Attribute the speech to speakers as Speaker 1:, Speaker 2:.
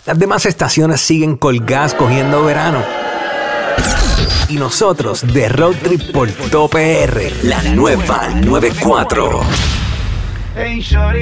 Speaker 1: Las demás estaciones siguen colgadas cogiendo verano. Y nosotros de Road Trip por todo PR, la nueva 94.